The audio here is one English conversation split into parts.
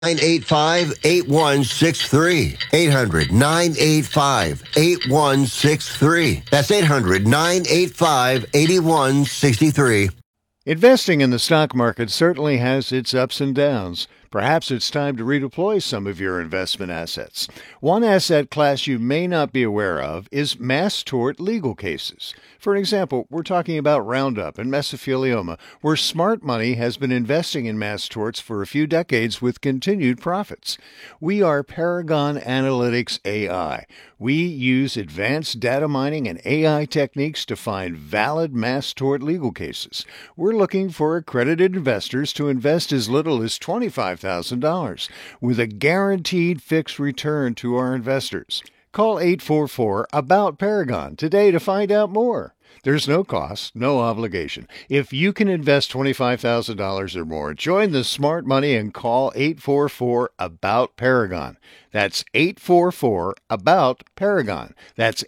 985-8163. 800-985-8163. That's 800-985-8163. Investing in the stock market certainly has its ups and downs. Perhaps it's time to redeploy some of your investment assets. One asset class you may not be aware of is mass tort legal cases. For example, we're talking about Roundup and mesothelioma, where smart money has been investing in mass torts for a few decades with continued profits. We are Paragon Analytics AI. We use advanced data mining and AI techniques to find valid mass tort legal cases. We're looking for accredited investors to invest as little as $25,000 with a guaranteed fixed return to our investors. Call 844-ABOUT-PARAGON today to find out more. There's no cost, no obligation. If you can invest $25,000 or more, join the smart money and call 844-ABOUT-PARAGON. That's 844-ABOUT-PARAGON. That's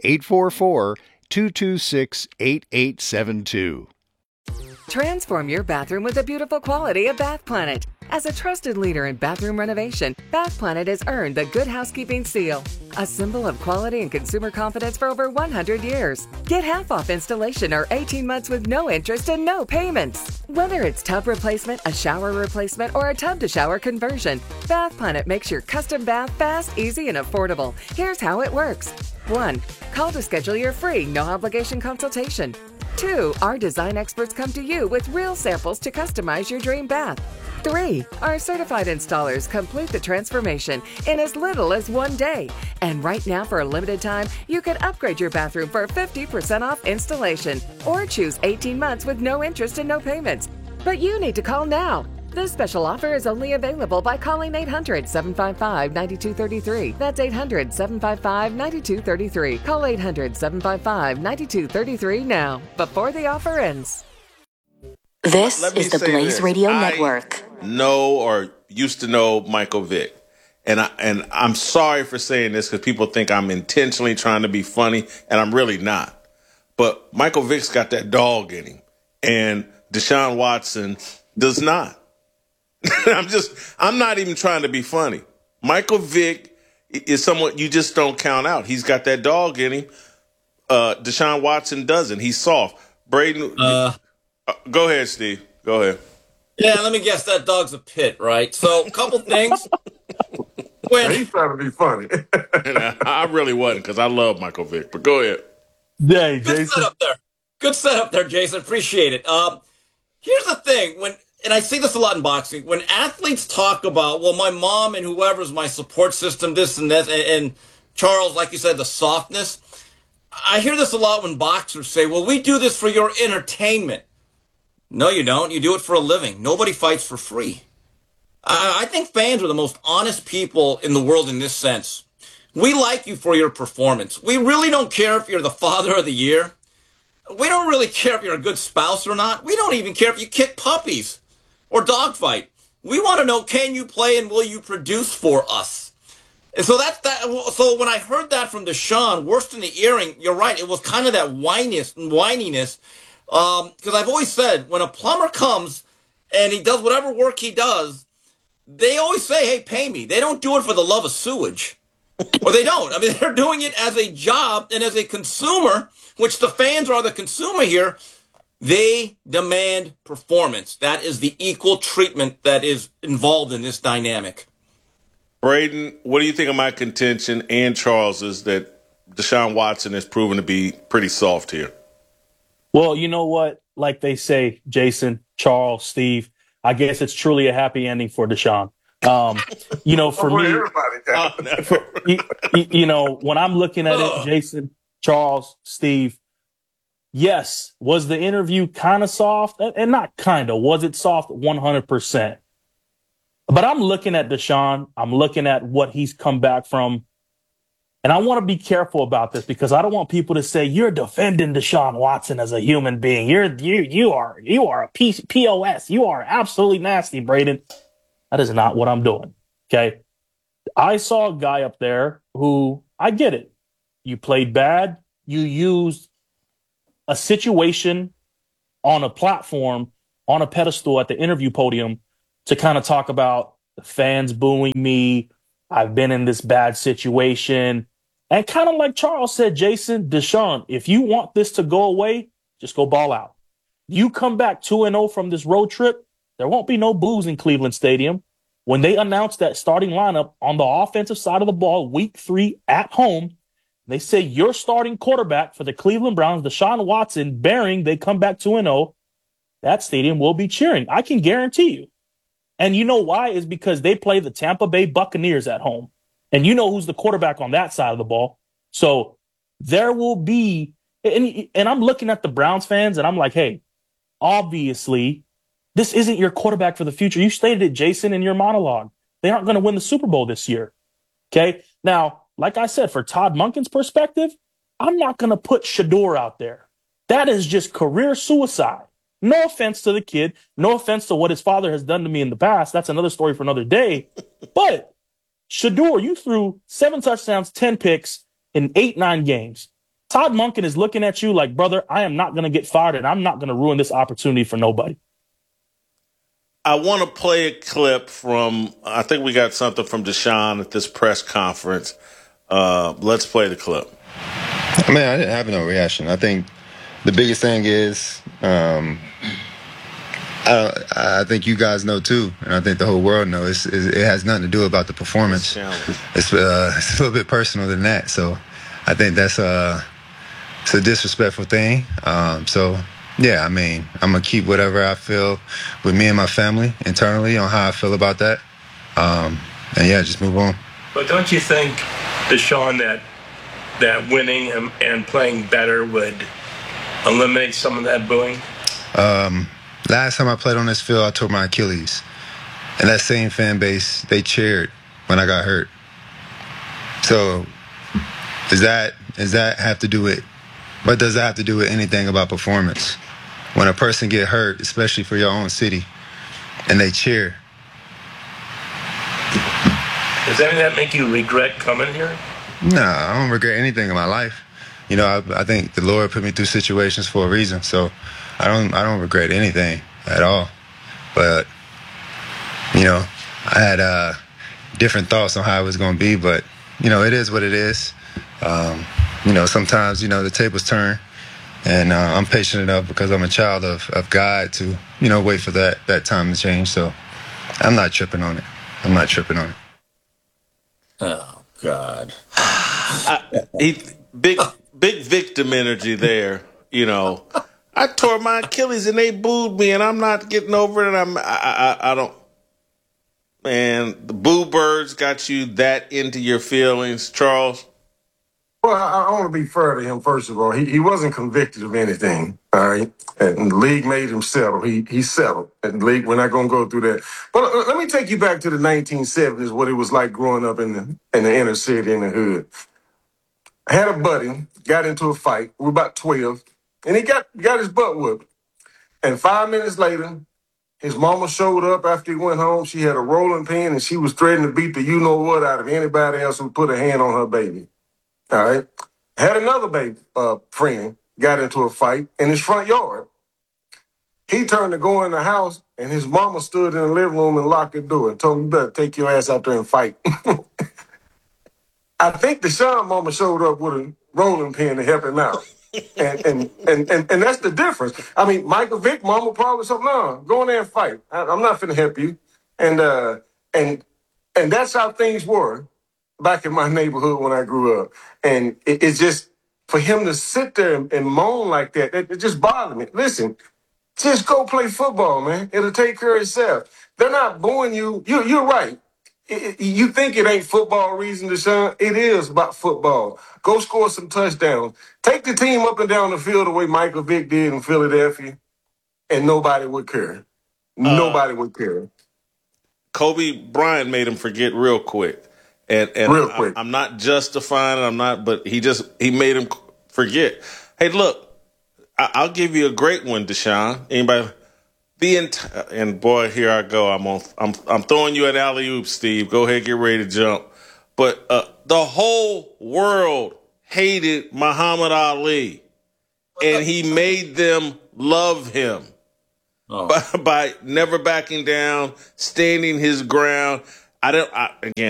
844-226-8872. Transform your bathroom with the beautiful quality of Bath Planet. As a trusted leader in bathroom renovation, Bath Planet has earned the Good Housekeeping Seal, a symbol of quality and consumer confidence for over 100 years. Get half off installation or 18 months with no interest and no payments. Whether it's tub replacement, a shower replacement, or a tub-to-shower conversion, Bath Planet makes your custom bath fast, easy, and affordable. Here's how it works. 1. Call to schedule your free, no-obligation consultation. 2. Our design experts come to you with real samples to customize your dream bath. 3. Our certified installers complete the transformation in as little as 1 day. And right now, for a limited time, you can upgrade your bathroom for 50% off installation or choose 18 months with no interest and no payments. But you need to call now. This special offer is only available by calling 800-755-9233. That's 800-755-9233. Call 800-755-9233 now, before the offer ends. This is the Blaze Radio Network. Know or used to know Michael Vick. And I'm sorry for saying this because people think I'm intentionally trying to be funny, and I'm really not. But Michael Vick's got that dog in him, and Deshaun Watson does not. I'm not even trying to be funny. Michael Vick is someone you just don't count out. He's got that dog in him. Deshaun Watson doesn't. He's soft. Braden, go ahead, Steve. Go ahead. Yeah, let me guess. That dog's a pit, right? So, a couple things. He's trying to be funny. I really wasn't because I love Michael Vick. But go ahead. Yeah, Good setup there. Good setup there, Jason. Appreciate it. Here's the thing. And I see this a lot in boxing. When athletes talk about, well, my mom and whoever's my support system, this and that, and Charles, like you said, the softness. I hear this a lot when boxers say, well, we do this for your entertainment. No, you don't. You do it for a living. Nobody fights for free. I think fans are the most honest people in the world in this sense. We like you for your performance. We really don't care if you're the father of the year. We don't really care if you're a good spouse or not. We don't even care if you kick puppies or dogfight. We want to know, can you play and will you produce for us? And so that's that. So when I heard that from Deshaun, worse than the earring, you're right. It was kind of that whininess. Because I've always said, when a plumber comes and he does whatever work he does, they always say, hey, pay me. They don't do it for the love of sewage. Or they don't. I mean, they're doing it as a job, and as a consumer, which the fans are the consumer here, they demand performance. That is the equal treatment that is involved in this dynamic. Braden, what do you think of my contention and Charles's that Deshaun Watson has proven to be pretty soft here? Well, you know what? Like they say, Jason, Charles, Steve, I guess it's truly a happy ending for Deshaun. For me, when I'm looking at it, Jason, Charles, Steve, yes, was the interview kind of soft? And not kind of. Was it soft? 100%. But I'm looking at Deshaun. I'm looking at what he's come back from. And I want to be careful about this because I don't want people to say you're defending Deshaun Watson as a human being. You are a POS. You are absolutely nasty, Braden. That is not what I'm doing. Okay. I saw a guy up there who, I get it. You played bad. You used a situation on a platform, on a pedestal at the interview podium to kind of talk about the fans booing me. I've been in this bad situation. And kind of like Charles said, Jason, Deshaun, if you want this to go away, just go ball out. You come back 2-0 from this road trip, there won't be no boos in Cleveland Stadium. When they announce that starting lineup on the offensive side of the ball, week 3 at home, they say your starting quarterback for the Cleveland Browns, Deshaun Watson, bearing they come back 2-0, that stadium will be cheering. I can guarantee you. And you know why? Is because they play the Tampa Bay Buccaneers at home. And you know who's the quarterback on that side of the ball. So there will be, and I'm looking at the Browns fans and I'm like, hey, obviously, this isn't your quarterback for the future. You stated it, Jason, in your monologue. They aren't going to win the Super Bowl this year. Okay? Now, like I said, for Todd Monken's perspective, I'm not going to put Shador out there. That is just career suicide. No offense to the kid. No offense to what his father has done to me in the past. That's another story for another day. But Shador, you threw 7 touchdowns, 10 picks in 8-9 games. Todd Monken is looking at you like, brother, I am not going to get fired and I'm not going to ruin this opportunity for nobody. I want to play a clip from, I think we got something from Deshaun at this press conference. Let's play the clip. I mean, I didn't have no reaction. I think the biggest thing is, I think you guys know too, and I think the whole world knows, it has nothing to do about the performance. It's a little bit personal than that. So I think that's it's a disrespectful thing. So yeah, I mean, I'm gonna keep whatever I feel with me and my family internally on how I feel about that. And yeah, just move on. But don't you think, Deshaun, that winning and playing better would eliminate some of that booing? Last time I played on this field, I tore my Achilles. And that same fan base, they cheered when I got hurt. So does that have to do with, what does that have to do with anything about performance? When a person get hurt, especially for your own city, and they cheer. Does any of that make you regret coming here? No, I don't regret anything in my life. You know, I think the Lord put me through situations for a reason, so I don't regret anything at all. But, you know, I had different thoughts on how it was going to be, but, you know, it is what it is. You know, sometimes, you know, the tables turn, and I'm patient enough because I'm a child of God to, you know, wait for that time to change. So I'm not tripping on it. Oh, God. Big victim energy there, you know. I tore my Achilles and they booed me, and I'm not getting over it. And I don't. Man, the boo birds got you that into your feelings, Charles. Well, I want to be fair to him, first of all. He wasn't convicted of anything, all right? And the league made him settle. He settled. And the league, we're not going to go through that. But let me take you back to the 1970s, what it was like growing up in the inner city, in the hood. I had a buddy, got into a fight. We were about 12. And he got his butt whooped. And 5 minutes later, his mama showed up after he went home. She had a rolling pin, and she was threatening to beat the you-know-what out of anybody else who put a hand on her baby. All right? Had another baby friend, got into a fight in his front yard. He turned to go in the house, and his mama stood in the living room and locked the door and told him, you better take your ass out there and fight. I think Deshaun mama showed up with a rolling pin to help him out. And that's the difference. I mean, Michael Vick, mama probably said, no, go in there and fight. I'm not finna help you. And that's how things were back in my neighborhood when I grew up. And it's just, for him to sit there and moan like that, it just bothered me. Listen, just go play football, man. It'll take care of itself. They're not booing you. You're right. You think it ain't football reason, Deshaun? It is about football. Go score some touchdowns. Take the team up and down the field the way Michael Vick did in Philadelphia, and nobody would care. Nobody would care. Kobe Bryant made him forget real quick. And real quick. I'm not justifying it, but he made him forget. Hey, look, I'll give you a great one, Deshaun. Anybody? And boy, here I go. I'm throwing you an alley-oop, Steve. Go ahead, get ready to jump. But the whole world hated Muhammad Ali, and he made them love him. by never backing down, standing his ground. I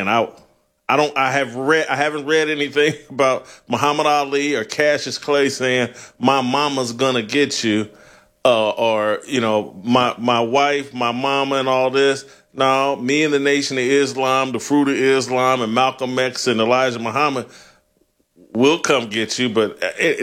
haven't read anything about Muhammad Ali or Cassius Clay saying my mama's gonna get you, or my wife, my mama, and all this. No, me and the Nation of Islam, the Fruit of Islam, and Malcolm X and Elijah Muhammad will come get you. But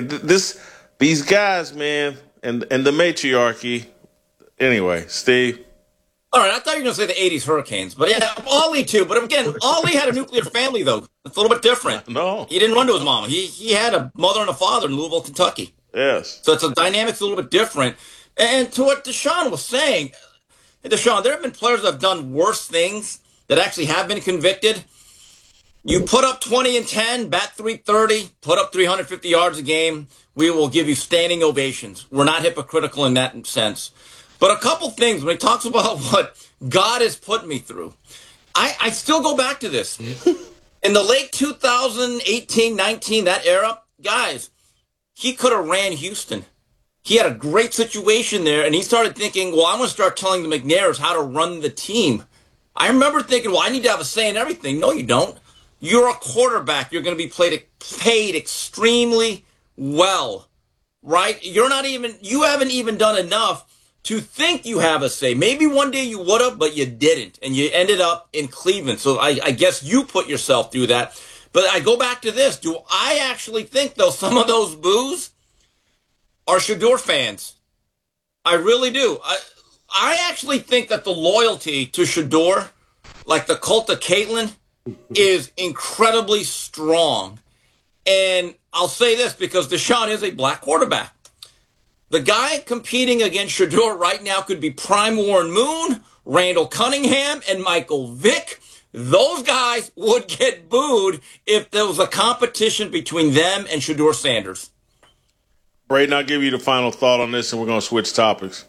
these guys, man, and the matriarchy. Anyway, Steve. All right, I thought you were going to say the 80s Hurricanes, but yeah, Ollie too. But again, Ollie had a nuclear family, though. It's a little bit different. No. He didn't run to his mom. He had a mother and a father in Louisville, Kentucky. Yes. So it's a dynamic's a little bit different. And to what Deshaun was saying, Deshaun, there have been players that have done worse things that actually have been convicted. You put up 20 and 10, bat 330, put up 350 yards a game, we will give you standing ovations. We're not hypocritical in that sense. But a couple things, when he talks about what God has put me through, I still go back to this. In the late 2018, 19, that era, guys, he could have ran Houston. He had a great situation there, and he started thinking, well, I'm going to start telling the McNairs how to run the team. I remember thinking, well, I need to have a say in everything. No, you don't. You're a quarterback. You're going to be paid extremely well, right? You haven't even done enough to think you have a say. Maybe one day you would have, but you didn't, and you ended up in Cleveland. So I guess you put yourself through that. But I go back to this. Do I actually think, though, some of those boos are Shedeur fans? I really do. I actually think that the loyalty to Shedeur, like the cult of Caitlyn, is incredibly strong. And I'll say this because Deshaun is a black quarterback. The guy competing against Shedeur right now could be Prime Warren Moon, Randall Cunningham, and Michael Vick. Those guys would get booed if there was a competition between them and Shedeur Sanders. Braden, I'll give you the final thought on this, and we're going to switch topics.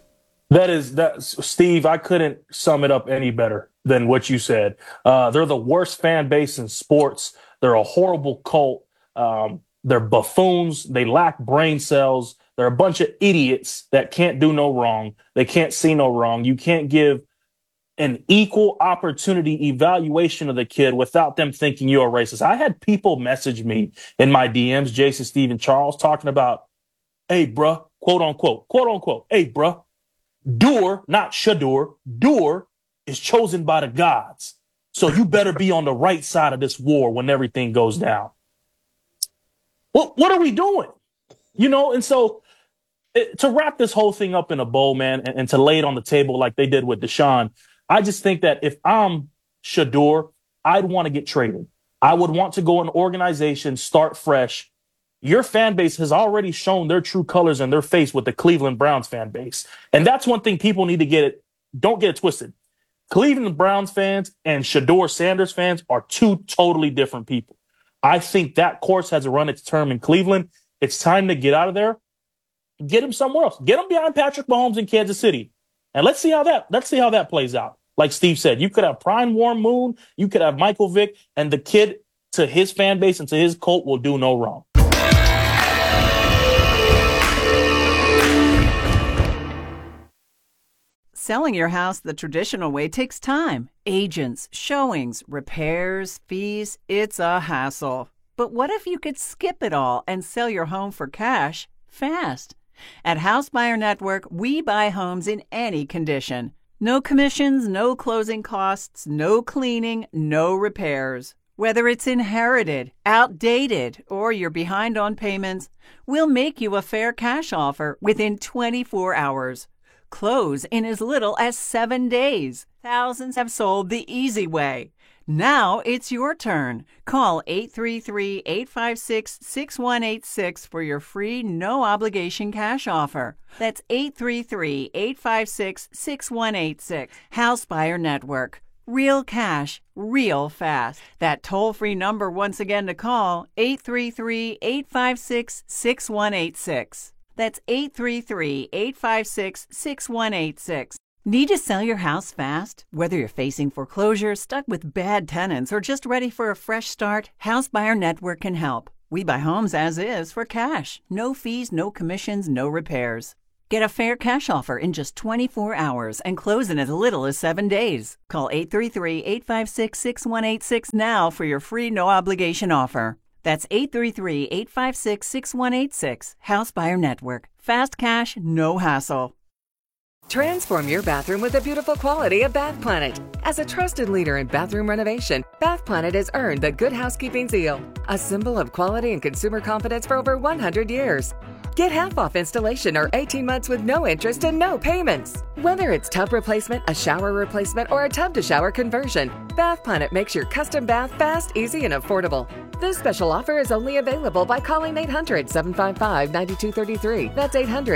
Steve, I couldn't sum it up any better than what you said. They're the worst fan base in sports. They're a horrible cult. They're buffoons. They lack brain cells. They're a bunch of idiots that can't do no wrong. They can't see no wrong. You can't give an equal opportunity evaluation of the kid without them thinking you're a racist. I had people message me in my DMs, Jason, Steve, and Charles, talking about, hey, bruh, quote unquote, hey, bruh, Dur, not Shedeur, Dur is chosen by the gods. So you better be on the right side of this war when everything goes down. What are we doing? And so to wrap this whole thing up in a bow, man, and to lay it on the table like they did with Deshaun, I just think that if I'm Shedeur, I'd want to get traded. I would want to go in an organization, start fresh. Your fan base has already shown their true colors in their face with the Cleveland Browns fan base. And that's one thing people need to don't get it twisted. Cleveland Browns fans and Shedeur Sanders fans are two totally different people. I think that course has run its term in Cleveland. It's time to get out of there. Get him somewhere else. Get him behind Patrick Mahomes in Kansas City. And let's see how that plays out. Like Steve said, you could have Prime Warren Moon, you could have Michael Vick, and the kid to his fan base and to his cult will do no wrong. Selling your house the traditional way takes time. Agents, showings, repairs, fees, it's a hassle. But what if you could skip it all and sell your home for cash fast? At House Buyer Network, we buy homes in any condition. No commissions, no closing costs, no cleaning, no repairs. Whether it's inherited, outdated, or you're behind on payments, we'll make you a fair cash offer within 24 hours. Close in as little as 7 days. Thousands have sold the easy way. Now it's your turn. Call 833-856-6186 for your free, no-obligation cash offer. That's 833-856-6186. House Buyer Network. Real cash, real fast. That toll-free number once again to call, 833-856-6186. That's 833-856-6186. Need to sell your house fast? Whether you're facing foreclosure, stuck with bad tenants, or just ready for a fresh start, House Buyer Network can help. We buy homes as is for cash. No fees, no commissions, no repairs. Get a fair cash offer in just 24 hours and close in as little as 7 days. Call 833-856-6186 now for your free no-obligation offer. That's 833-856-6186. House Buyer Network. Fast cash, no hassle. Transform your bathroom with the beautiful quality of Bath Planet. As a trusted leader in bathroom renovation, Bath Planet has earned the Good Housekeeping seal, a symbol of quality and consumer confidence for over 100 years. Get half off installation or 18 months with no interest and no payments. Whether it's tub replacement, a shower replacement, or a tub-to-shower conversion, Bath Planet makes your custom bath fast, easy, and affordable. This special offer is only available by calling 800-755-9233. That's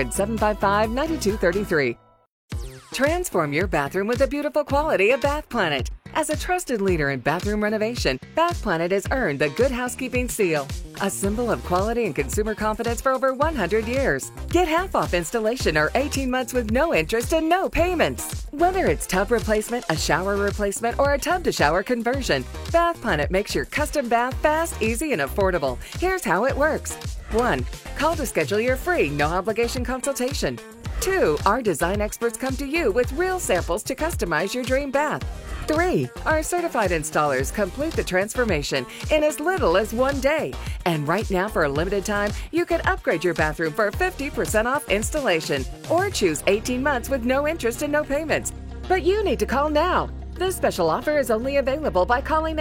800-755-9233. Transform your bathroom with the beautiful quality of Bath Planet. As a trusted leader in bathroom renovation, Bath Planet has earned the Good Housekeeping seal, a symbol of quality and consumer confidence for over 100 years. Get half off installation or 18 months with no interest and no payments. Whether it's tub replacement, a shower replacement, or a tub-to-shower conversion, Bath Planet makes your custom bath fast, easy, and affordable. Here's how it works. 1. Call to schedule your free, no-obligation consultation. 2. Our design experts come to you with real samples to customize your dream bath. 3. Our certified installers complete the transformation in as little as 1 day. And right now, for a limited time, you can upgrade your bathroom for 50% off installation or choose 18 months with no interest and no payments. But you need to call now. This special offer is only available by calling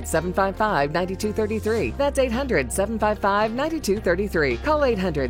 800-755-9233. That's 800-755-9233. Call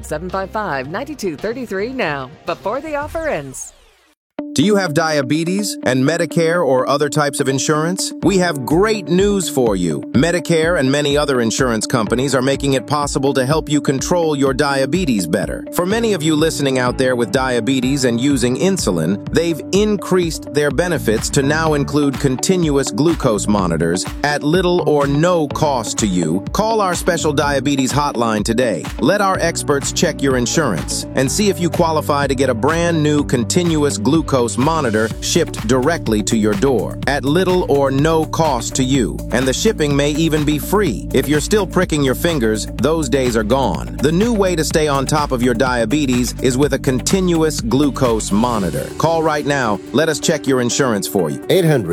800-755-9233 now, before the offer ends. Do you have diabetes and Medicare or other types of insurance? We have great news for you. Medicare and many other insurance companies are making it possible to help you control your diabetes better. For many of you listening out there with diabetes and using insulin, they've increased their benefits to now include continuous glucose monitors at little or no cost to you. Call our special diabetes hotline today. Let our experts check your insurance and see if you qualify to get a brand new continuous glucose monitor shipped directly to your door at little or no cost to you. And the shipping may even be free. If you're still pricking your fingers, those days are gone. The new way to stay on top of your diabetes is with a continuous glucose monitor. Call right now. Let us check your insurance for you.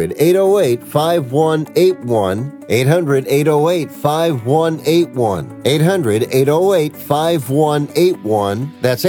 800-808-5181. 800-808-5181. 800-808-5181. That's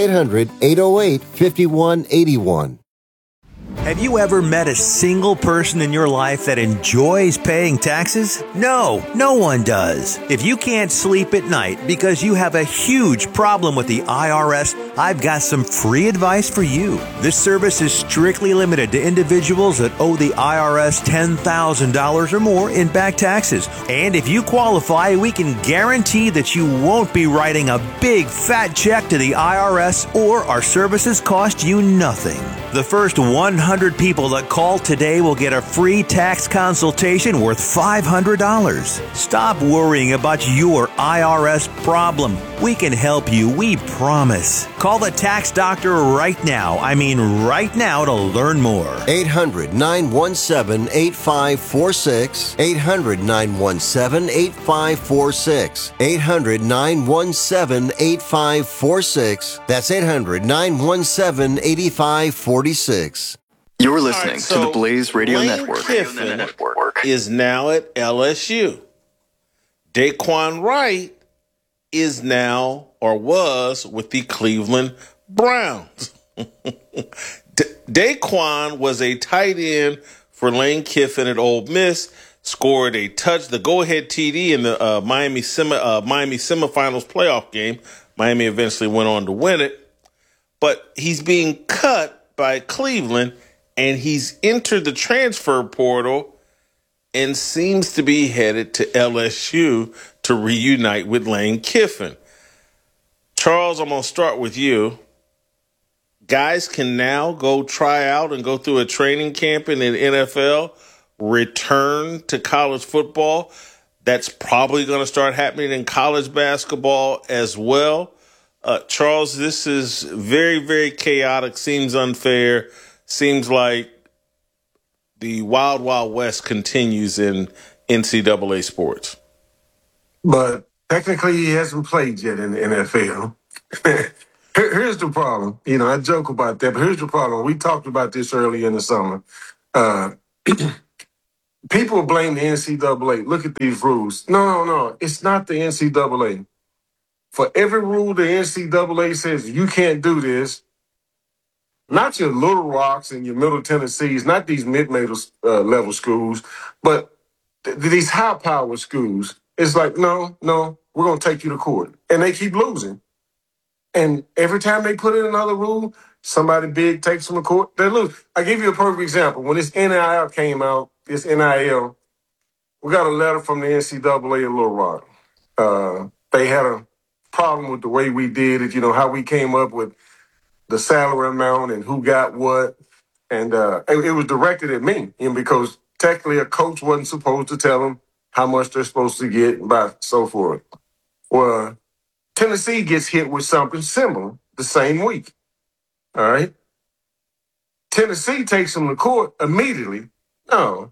800-808-5181. Have you ever met a single person in your life that enjoys paying taxes? No, no one does. If you can't sleep at night because you have a huge problem with the IRS, I've got some free advice for you. This service is strictly limited to individuals that owe the IRS $10,000 or more in back taxes. And if you qualify, we can guarantee that you won't be writing a big fat check to the IRS, or our services cost you nothing. The first 100 people that call today will get a free tax consultation worth $500. Stop worrying about your IRS problem. We can help you, we promise. Call the tax doctor right now. I mean right now, to learn more. 800-917-8546. 800-917-8546. 800-917-8546. That's 800-917-8546. You're listening to the Blaze Radio Lane Network. Kiffin is now at LSU. Daquan Wright is now, or was, with the Cleveland Browns. Daquan was a tight end for Lane Kiffin at Ole Miss, scored the go-ahead TD in the Miami semifinals playoff game. Miami eventually went on to win it. But he's being cut by Cleveland, and he's entered the transfer portal and seems to be headed to LSU to reunite with Lane Kiffin. Charles, I'm going to start with you. Guys can now go try out and go through a training camp in the NFL, return to college football. That's probably going to start happening in college basketball as well. Charles, this is very, very chaotic, seems unfair, seems like the Wild Wild West continues in NCAA sports. But technically, he hasn't played yet in the NFL. Here's the problem. I joke about that, but here's the problem. We talked about this early in the summer. Uh, People blame the NCAA. Look at these rules. No. It's not the NCAA. For every rule the NCAA says you can't do this, not your Little Rocks and your Middle Tennessees, not these mid-major level schools, but these high-powered schools. It's like, no, we're going to take you to court. And they keep losing. And every time they put in another rule, somebody big takes them to court, they lose. I give you a perfect example. When this NIL came out, this NIL, we got a letter from the NCAA in Little Rock. They had a problem with the way we did it, how we came up with the salary amount and who got what. And it was directed at me, because technically a coach wasn't supposed to tell them how much they're supposed to get and so forth. Well, Tennessee gets hit with something similar the same week. All right? Tennessee takes them to court immediately. No.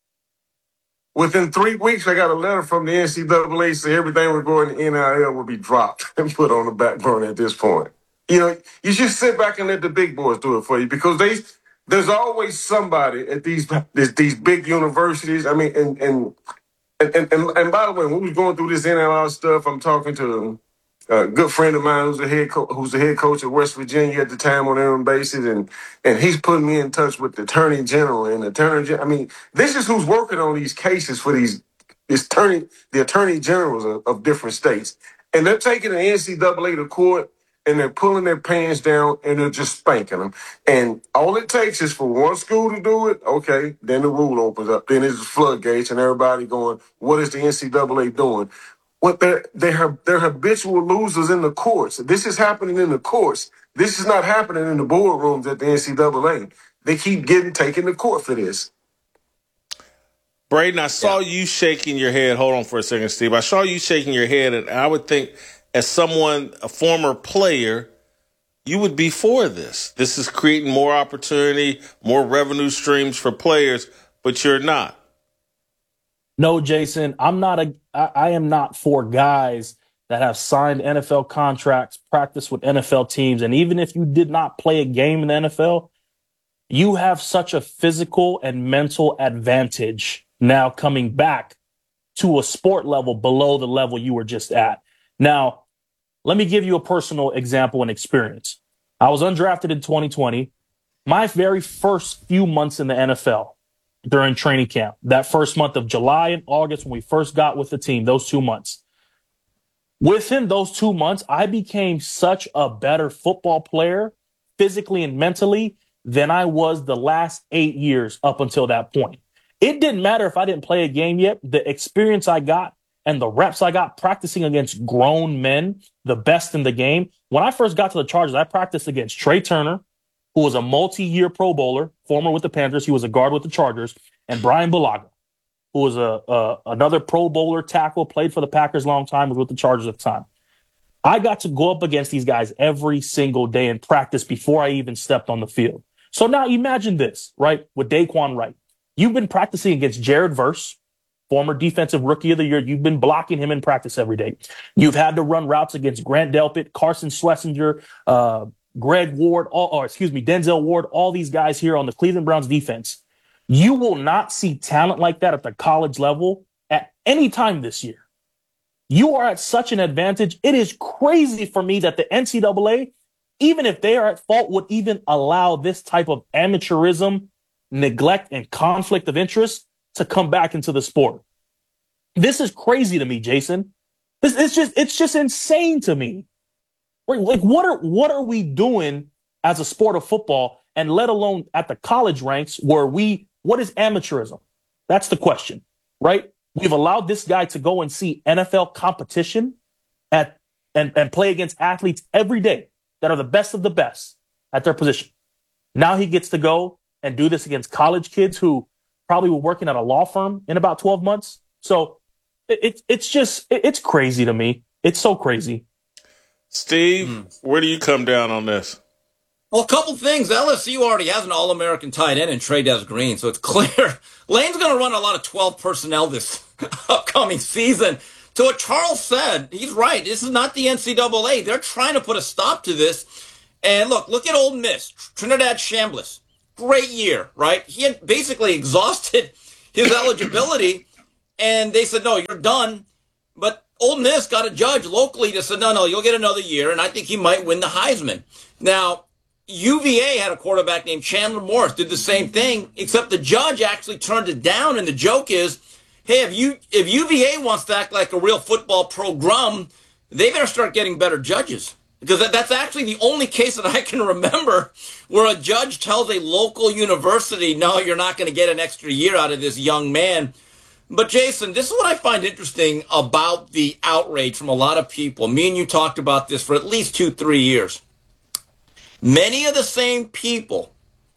Within 3 weeks, I got a letter from the NCAA saying everything regarding NIL will be dropped and put on the back burner at this point. You just sit back and let the big boys do it for you, because there's always somebody at these big universities. I mean, and by the way, when we was going through this NIL stuff, I'm talking to a good friend of mine who's the head coach at West Virginia at the time on interim basis, and he's putting me in touch with the Attorney General and the Attorney General. I mean, this is who's working on these cases for the Attorney Generals of different states, and they're taking the NCAA to court, and they're pulling their pants down, and they're just spanking them. And all it takes is for one school to do it, okay, then the rule opens up. Then it's floodgates, and everybody going, what is the NCAA doing? What they're habitual losers in the courts. This is happening in the courts. This is not happening in the boardrooms at the NCAA. They keep getting taken to court for this. Braden, I saw you shaking your head. Hold on for a second, Steve. I saw you shaking your head, and I would think, as someone, a former player, you would be for this. This is creating more opportunity, more revenue streams for players, but you're not. No, Jason, I am not for guys that have signed NFL contracts, practice with NFL teams. And even if you did not play a game in the NFL, you have such a physical and mental advantage now coming back to a sport level below the level you were just at. Now, let me give you a personal example and experience. I was undrafted in 2020. My very first few months in the NFL, during training camp, that first month of July and August when we first got with the team, those 2 months. Within those 2 months, I became such a better football player, physically and mentally, than I was the last 8 years up until that point. It didn't matter if I didn't play a game yet. The experience I got and the reps I got practicing against grown men, the best in the game. When I first got to the Chargers, I practiced against Trey Turner, who was a multi-year Pro Bowler, former with the Panthers. He was a guard with the Chargers. And Brian Bulaga, who was another Pro Bowler tackle, played for the Packers a long time, was with the Chargers at the time. I got to go up against these guys every single day in practice before I even stepped on the field. So now imagine this, right, with Daquan Wright. You've been practicing against Jared Verse, former Defensive Rookie of the Year. You've been blocking him in practice every day. You've had to run routes against Grant Delpit, Carson Schlesinger, Greg Ward, Denzel Ward, all these guys here on the Cleveland Browns defense. You will not see talent like that at the college level at any time this year. You are at such an advantage. It is crazy for me that the NCAA, even if they are at fault, would even allow this type of amateurism, neglect, and conflict of interest to come back into the sport. This is crazy to me, Jason. It's just insane to me. Like, what are we doing as a sport of football, and let alone at the college ranks where what is amateurism? That's the question, right? We've allowed this guy to go and see NFL competition and play against athletes every day that are the best of the best at their position. Now he gets to go and do this against college kids who probably were working at a law firm in about 12 months. So it's crazy to me. It's so crazy. Steve, where do you come down on this? Well, a couple things. LSU already has an All-American tight end in Trey'Dez Green, so it's clear Lane's going to run a lot of 12 personnel this upcoming season to what Charles said, he's right. This is not the NCAA. They're trying to put a stop to this. And look at Ole Miss, Trinidad Chambliss. Great year, right? He had basically exhausted his eligibility, and they said, no, you're done. But Ole Miss got a judge locally that said, no, you'll get another year, and I think he might win the Heisman. Now, UVA had a quarterback named Chandler Morris, did the same thing, except the judge actually turned it down, and the joke is, hey, if UVA wants to act like a real football program, they better start getting better judges. Because that's actually the only case that I can remember where a judge tells a local university, no, you're not going to get an extra year out of this young man. But, Jason, this is what I find interesting about the outrage from a lot of people. Me and you talked about this for at least 2-3 years. Many of the same people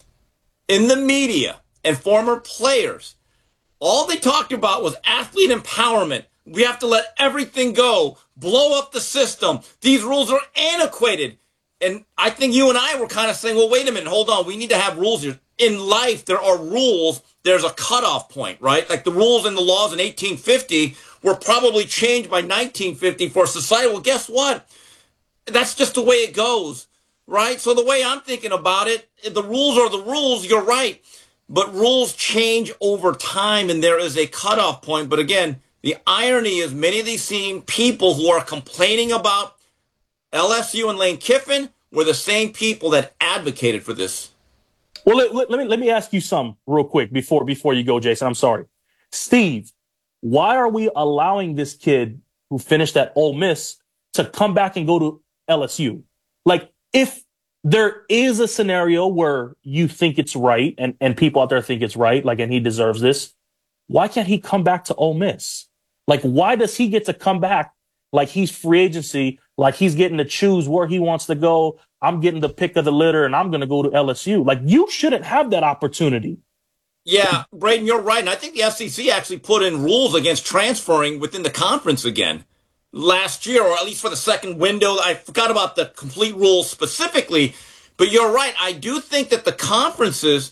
in the media and former players, all they talked about was athlete empowerment. We have to let everything go, blow up the system. These rules are antiquated. And I think you and I were kind of saying, well, wait a minute, hold on. We need to have rules here. In life, there are rules. There's a cutoff point, right? Like the rules and the laws in 1850 were probably changed by 1950 for society. Well, guess what? That's just the way it goes, right? So the way I'm thinking about it, the rules are the rules. You're right. But rules change over time, and there is a cutoff point. But again, the irony is many of these same people who are complaining about LSU and Lane Kiffin were the same people that advocated for this. Well, let me ask you something real quick before you go, Jason. I'm sorry. Steve, why are we allowing this kid who finished at Ole Miss to come back and go to LSU? Like, if there is a scenario where you think it's right and people out there think it's right, like, and he deserves this, why can't he come back to Ole Miss? Like, why does he get to come back like he's free agency, like he's getting to choose where he wants to go? I'm getting the pick of the litter and I'm going to go to LSU. Like, you shouldn't have that opportunity. Yeah, Braden, you're right. And I think the FCC actually put in rules against transferring within the conference again last year, or at least for the second window. I forgot about the complete rules specifically, but you're right. I do think that the conferences,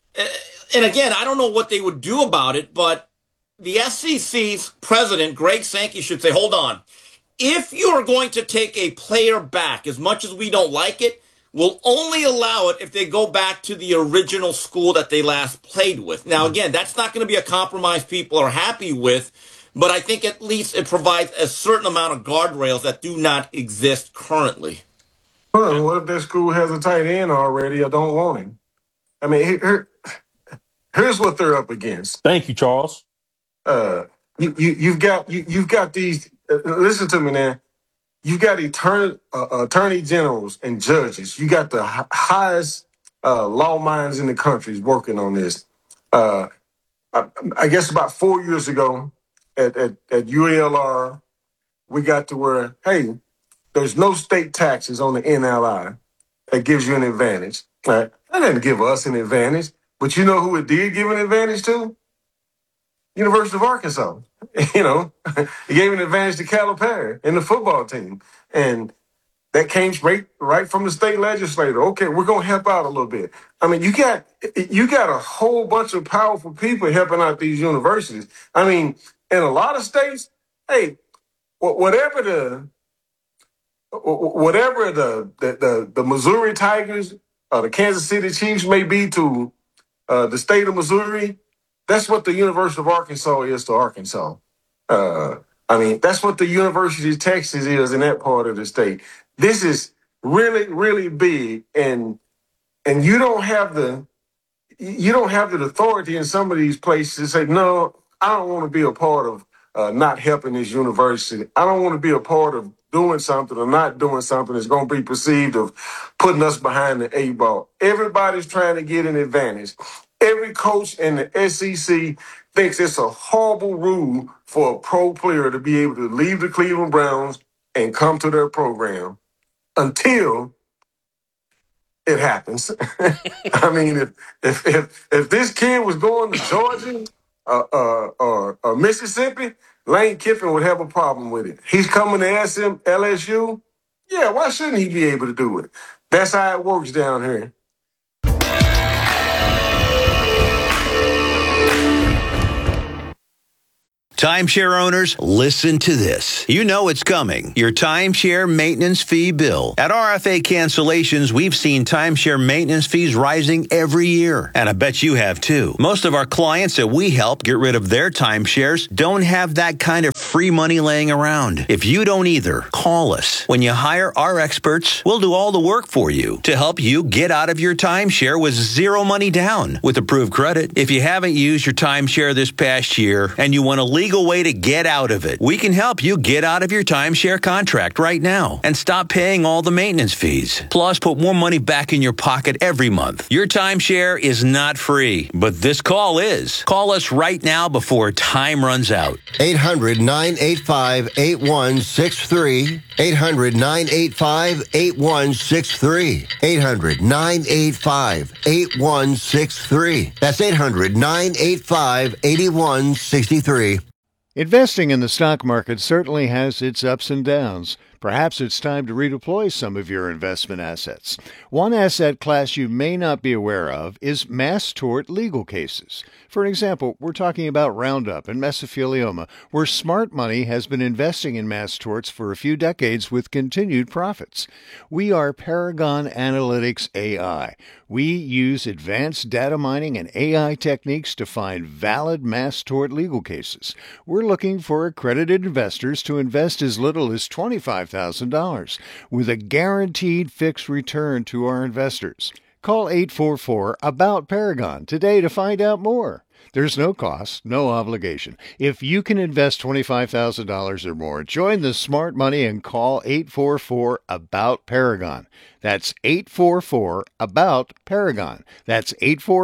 and again, I don't know what they would do about it, but the SEC's president, Greg Sankey, should say, hold on. If you're going to take a player back, as much as we don't like it, we'll only allow it if they go back to the original school that they last played with. Now, again, that's not going to be a compromise people are happy with, but I think at least it provides a certain amount of guardrails that do not exist currently. Well, what if that school has a tight end already or don't want him? I mean, here's what they're up against. Thank you, Charles. You've got these. Listen to me now. You got attorney generals and judges. You got the highest law minds in the country working on this. I guess about 4 years ago at UALR, we got to where, hey, there's no state taxes on the NLI. That gives you an advantage. Right? That didn't give us an advantage. But you know who it did give an advantage to? University of Arkansas. You know, it gave an advantage to Calipari and the football team. And that came right from the state legislature. Okay, we're going to help out a little bit. I mean, you got a whole bunch of powerful people helping out these universities. I mean, in a lot of states, hey, whatever the Missouri Tigers or the Kansas City Chiefs may be to the state of Missouri, that's what the University of Arkansas is to Arkansas. I mean, that's what the University of Texas is in that part of the state. This is really, really big, and you don't have the authority in some of these places to say, no, I don't want to be a part of not helping this university. I don't want to be a part of doing something or not doing something that's going to be perceived of putting us behind the eight ball. Everybody's trying to get an advantage. Every coach in the SEC thinks it's a horrible rule for a pro player to be able to leave the Cleveland Browns and come to their program until it happens. I mean, if this kid was going to Georgia or Mississippi, Lane Kiffin would have a problem with it. He's coming to LSU. Yeah, why shouldn't he be able to do it? That's how it works down here. Timeshare owners, listen to this. You know it's coming. Your timeshare maintenance fee bill. At RFA Cancellations, we've seen timeshare maintenance fees rising every year. And I bet you have too. Most of our clients that we help get rid of their timeshares don't have that kind of free money laying around. If you don't either, call us. When you hire our experts, we'll do all the work for you to help you get out of your timeshare with zero money down with approved credit. If you haven't used your timeshare this past year and you want a legal way to get out of it, we can help you get out of your timeshare contract right now and stop paying all the maintenance fees. Plus, put more money back in your pocket every month. Your timeshare is not free, but this call is. Call us right now before time runs out. 800-985-8163. 800-985-8163. 800-985-8163. That's 800-985-8163. Investing in the stock market certainly has its ups and downs. Perhaps it's time to redeploy some of your investment assets. One asset class you may not be aware of is mass tort legal cases. For example, we're talking about Roundup and mesothelioma, where smart money has been investing in mass torts for a few decades with continued profits. We are Paragon Analytics AI. We use advanced data mining and AI techniques to find valid mass tort legal cases. We're looking for accredited investors to invest as little as $25,000 with a guaranteed fixed return to our investors. Call 844-ABOUT-PARAGON today to find out more. There's no cost, no obligation. If you can invest $25,000 or more, join the smart money and call 844-ABOUT-PARAGON. That's 844-ABOUT-PARAGON. That's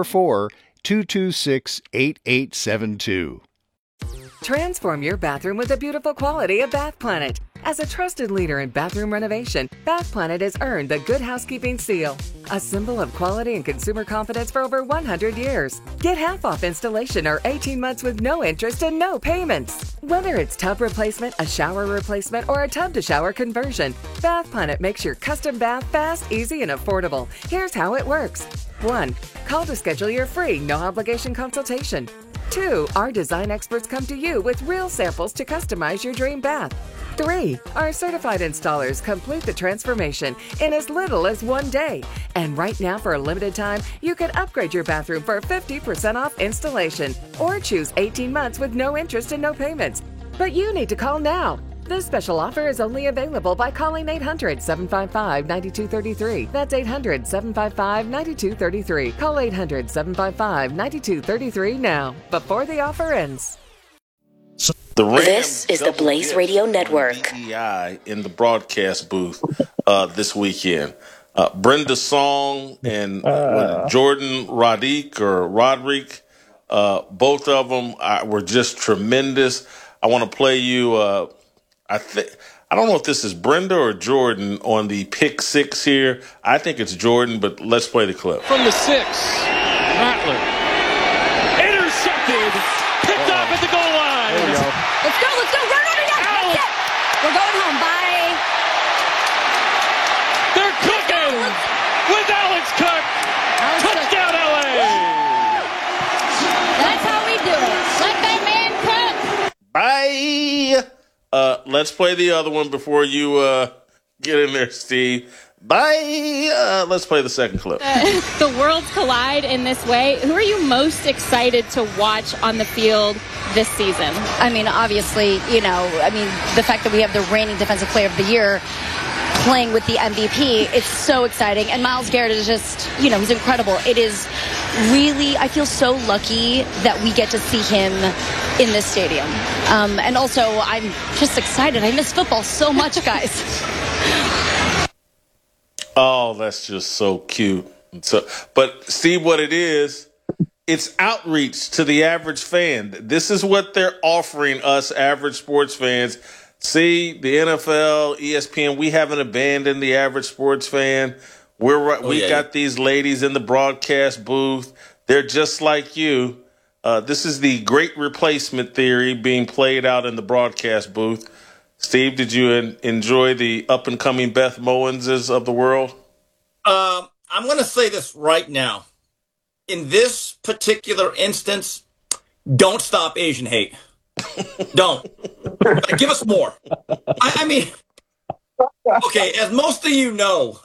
844-226-8872. Transform your bathroom with the beautiful quality of Bath Planet. As a trusted leader in bathroom renovation, Bath Planet has earned the Good Housekeeping seal, a symbol of quality and consumer confidence for over 100 years. Get half off installation or 18 months with no interest and no payments. Whether it's tub replacement, a shower replacement, or a tub-to-shower conversion, Bath Planet makes your custom bath fast, easy, and affordable. Here's how it works. 1. Call to schedule your free, no-obligation consultation. 2. Our design experts come to you with real samples to customize your dream bath. 3. Our certified installers complete the transformation in as little as 1 day. And right now, for a limited time, you can upgrade your bathroom for 50% off installation or choose 18 months with no interest and no payments. But you need to call now. This special offer is only available by calling 800-755-9233. That's 800-755-9233. Call 800-755-9233 now, before the offer ends. This is the Blaze Radio Network. In the broadcast booth this weekend. Brenda Song and Jordan Roderick, both of them were just tremendous. I want to play you... I don't know if this is Brenda or Jordan on the pick six here. I think it's Jordan, but let's play the clip. From the 6, Rattler. Intercepted. Picked off at the goal line. There we go. Let's go. Run. That's it. We're going home. Bye. They're cooking with Alex Cook. Touchdown, LA. That's how we do it. Let that man cook. Bye. Let's play the other one before you get in there, Steve. Bye. Let's play the second clip. The worlds collide in this way. Who are you most excited to watch on the field this season? I mean, obviously, the fact that we have the reigning Defensive Player of the Year playing with the MVP, it's so exciting. And Myles Garrett is just, he's incredible. It is really, I feel so lucky that we get to see him in this stadium. And also, I'm just excited. I miss football so much, guys. Oh, that's just so cute. But see what it is? It's outreach to the average fan. This is what they're offering us average sports fans. See, the NFL, ESPN, we haven't abandoned the average sports fan. We got these ladies in the broadcast booth. They're just like you. This is the great replacement theory being played out in the broadcast booth. Steve, did you enjoy the up-and-coming Beth Moenses of the world? I'm going to say this right now. In this particular instance, don't stop Asian hate. Don't. Give us more. I mean, okay, as most of you know,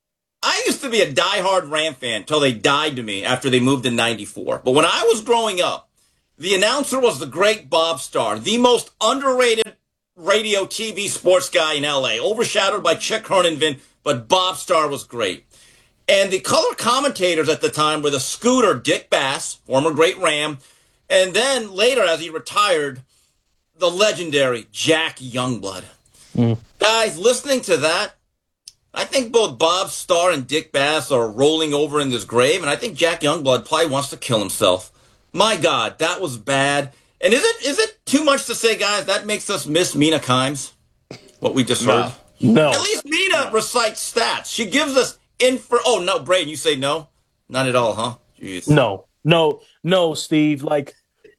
I used to be a diehard Ram fan until they died to me after they moved in 94. But when I was growing up, the announcer was the great Bob Starr, the most underrated radio, TV, sports guy in L.A., overshadowed by Chick Herndon, but Bob Starr was great. And the color commentators at the time were the Scooter Dick Bass, former great Ram, and then later, as he retired, the legendary Jack Youngblood. Guys, listening to that, I think both Bob Starr and Dick Bass are rolling over in this grave, and I think Jack Youngblood probably wants to kill himself. My God, that was bad. And is it too much to say, guys, that makes us miss Mina Kimes? What we just heard? No. At least Mina recites stats. She gives us info. Oh, no, Braden, you say no? Not at all, huh? Jeez. No, Steve. Like,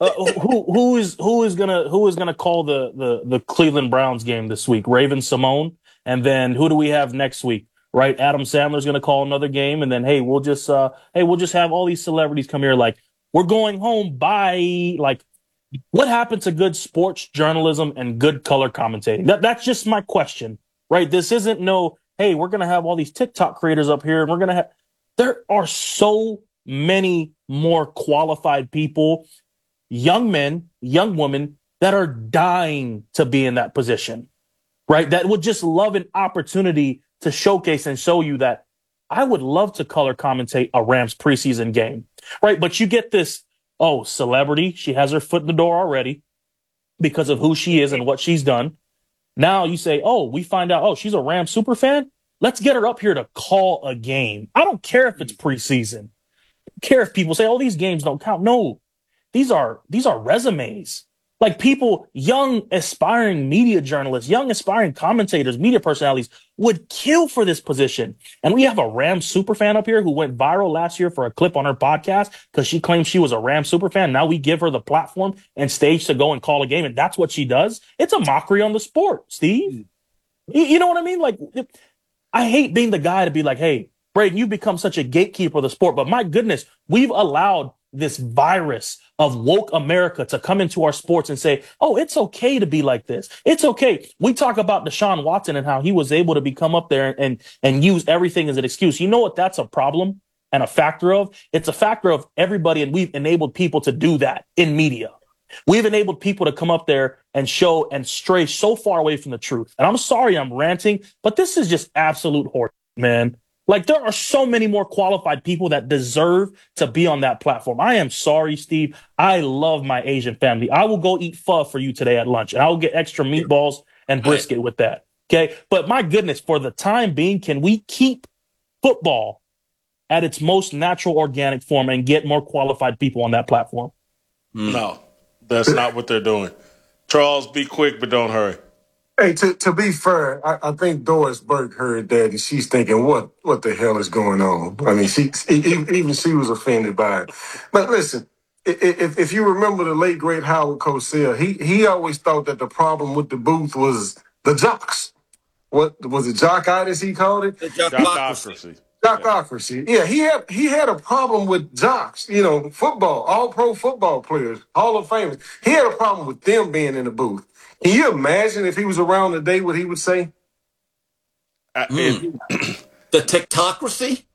who is gonna call the Cleveland Browns game this week? Raven Simone, and then who do we have next week? Right, Adam Sandler's gonna call another game, and then we'll just have all these celebrities come here. Like, we're going home. Bye. Like, what happened to good sports journalism and good color commentating? That's just my question, right? This isn't hey, we're gonna have all these TikTok creators up here, and we're gonna have. There are so many more qualified people, young men, young women that are dying to be in that position, right? That would just love an opportunity to showcase and show you that I would love to color commentate a Rams preseason game, right? But you get this, celebrity. She has her foot in the door already because of who she is and what she's done. Now you say, we find out, she's a Rams super fan. Let's get her up here to call a game. I don't care if it's preseason. I don't care if people say, these games don't count. No, these are resumes. Like, people, young aspiring media journalists, young aspiring commentators, media personalities would kill for this position. And we have a Rams superfan up here who went viral last year for a clip on her podcast because she claimed she was a Rams superfan. Now we give her the platform and stage to go and call a game, and that's what she does. It's a mockery on the sport, Steve. You know what I mean? Like, I hate being the guy to be like, hey, Braden, you become such a gatekeeper of the sport. But my goodness, we've allowed this virus of woke America to come into our sports and say, it's okay to be like this. It's okay. We talk about Deshaun Watson and how he was able to become up there and use everything as an excuse. You know what that's a problem and a factor of? It's a factor of everybody, and we've enabled people to do that in media. We've enabled people to come up there and show and stray so far away from the truth. And I'm sorry I'm ranting, but this is just absolute horse, man. Like, there are so many more qualified people that deserve to be on that platform. I am sorry, Steve. I love my Asian family. I will go eat pho for you today at lunch, and I will get extra meatballs and brisket with that. Okay. But my goodness, for the time being, can we keep football at its most natural, organic form and get more qualified people on that platform? No, that's not what they're doing. Charles, be quick, but don't hurry. Hey, to be fair, I think Doris Burke heard that, and she's thinking, what the hell is going on? I mean, even she was offended by it. But listen, if you remember the late, great Howard Cosell, he always thought that the problem with the booth was the jocks. What was it, jockitis he called it? The jockocracy. Jockocracy. Yeah, he had a problem with jocks, football, all pro football players, Hall of Famers. He had a problem with them being in the booth. Can you imagine if he was around today what he would say? The TikTocracy?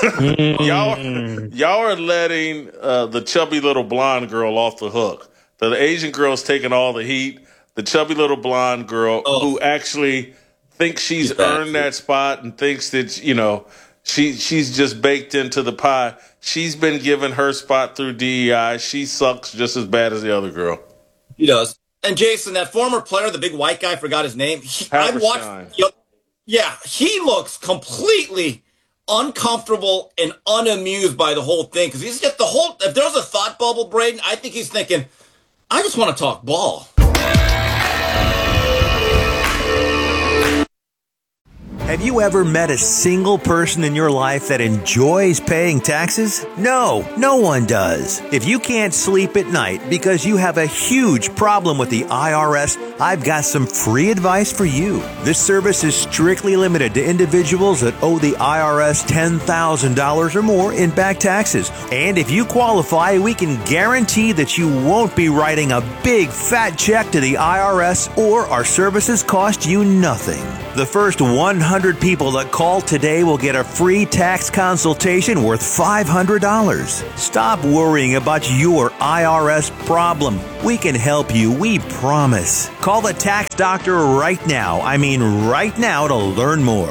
Y'all are letting the chubby little blonde girl off the hook. The Asian girl's taking all the heat. The chubby little blonde girl who actually thinks she's earned that spot and thinks that, she's just baked into the pie. She's been given her spot through DEI. She sucks just as bad as the other girl. He does. And Jason, that former player, the big white guy, I forgot his name. I watched. He looks completely uncomfortable and unamused by the whole thing because he's just if there's a thought bubble, Braden, I think he's thinking, I just want to talk ball. Have you ever met a single person in your life that enjoys paying taxes? No, no one does. If you can't sleep at night because you have a huge problem with the IRS, I've got some free advice for you. This service is strictly limited to individuals that owe the IRS $10,000 or more in back taxes. And if you qualify, we can guarantee that you won't be writing a big fat check to the IRS, or our services cost you nothing. The first 100 people that call today will get a free tax consultation worth $500. Stop worrying about your IRS problem. We can help you, we promise. Call the tax doctor right now. I mean right now to learn more.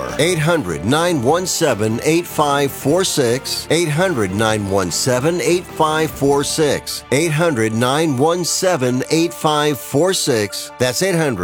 800-917-8546. 800-917-8546. 800-917-8546. That's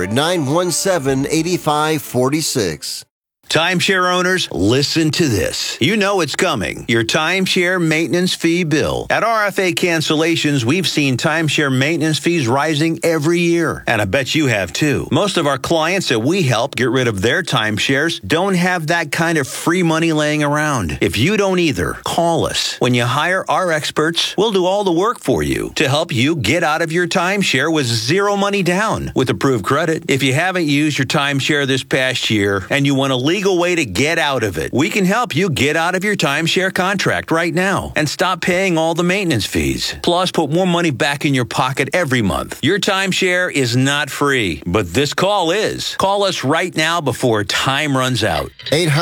800-917-8546. Timeshare owners, listen to this. You know it's coming. Your timeshare maintenance fee bill. At RFA Cancellations, we've seen timeshare maintenance fees rising every year. And I bet you have too. Most of our clients that we help get rid of their timeshares don't have that kind of free money laying around. If you don't either, call us. When you hire our experts, we'll do all the work for you to help you get out of your timeshare with zero money down with approved credit. If you haven't used your timeshare this past year and you want a legal way to get out of it, we can help you get out of your timeshare contract right now and stop paying all the maintenance fees. Plus, put more money back in your pocket every month. Your timeshare is not free, but this call is. Call us right now before time runs out.